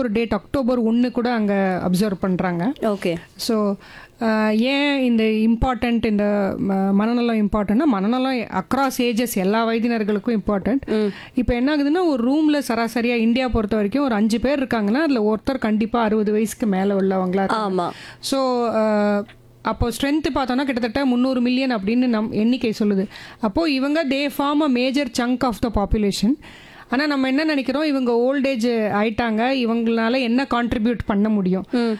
ஒரு date October 1 கூட அங்கே அப்சர்வ் பண்ணுறாங்க. ஓகே. ஸோ ஏன் இந்த இம்பார்ட்டண்ட், இந்த மனநலம் இம்பார்ட்டன்ட்னா மனநலம் அக்ராஸ் ஏஜஸ் எல்லா வயதினர்களுக்கும் இம்பார்ட்டன்ட். இப்போ என்ன ஆகுதுன்னா ஒரு ரூமில் சராசரியாக இந்தியா பொறுத்த வரைக்கும் ஒரு 5 பேர் இருக்காங்கன்னா அதில் ஒருத்தர் கண்டிப்பாக 60 வயசுக்கு மேலே உள்ளவங்களா. ஆமாம். ஸோ அப்போ ஸ்ட்ரென்த் பார்த்தோன்னா கிட்டத்தட்ட 300 மில்லியன் அப்படின்னு எண்ணிக்கை சொல்லுது. அப்போது இவங்க they form a major chunk of the population. ஆனால் நம்ம என்ன நினைக்கிறோம், இவங்க ஓல்டேஜ் ஆயிட்டாங்க, இவங்களால என்ன கான்ட்ரிபியூட் பண்ண முடியும்.